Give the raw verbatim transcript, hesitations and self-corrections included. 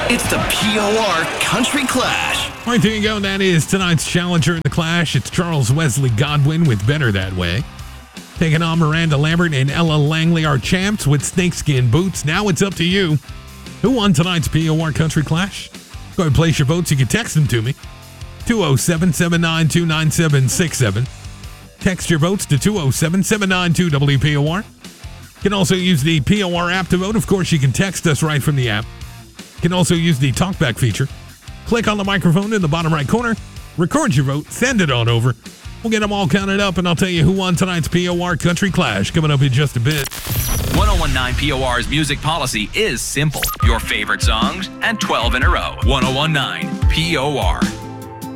It's the P O R Country Clash. All right, there you go. That is tonight's challenger in the Clash. It's Charles Wesley Godwin with Better That Way. Taking on Miranda Lambert and Ella Langley, our champs, with snakeskin boots. Now it's up to you. Who won tonight's P O R Country Clash? Go ahead and place your votes. You can text them to me. two oh seven, seven nine two, nine seven six seven. Text your votes to two oh seven, seven nine two, W P O R. You can also use the P O R app to vote. Of course, you can text us right from the app. You can also use the talkback feature. Click on the microphone in the bottom right corner. Record your vote. Send it on over. We'll get them all counted up, and I'll tell you who won tonight's P O R Country Clash coming up in just a bit. ten nineteen P O R's music policy is simple. Your favorite songs and twelve in a row. ten nineteen P O R.